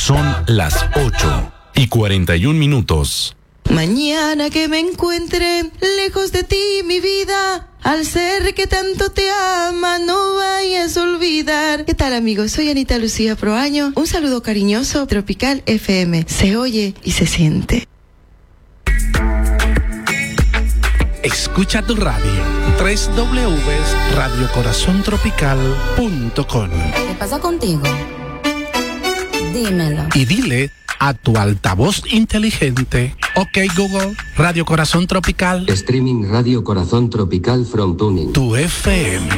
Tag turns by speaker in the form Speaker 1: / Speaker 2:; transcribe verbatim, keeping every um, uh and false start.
Speaker 1: Son las ocho y cuarenta y un minutos.
Speaker 2: Mañana que me encuentre lejos de ti, mi vida, al ser que tanto te ama, no vayas a olvidar. ¿Qué tal, amigos? Soy Anita Lucía Proaño. Un saludo cariñoso. Tropical F M. Se oye y se siente.
Speaker 3: Escucha tu radio. tres w w w punto radio corazón tropical punto com.
Speaker 4: ¿Qué pasa contigo? Dímelo.
Speaker 3: Y dile a tu altavoz inteligente: ok Google, Radio Corazón Tropical.
Speaker 5: Streaming Radio Corazón Tropical from Tuning.
Speaker 3: Tu F M.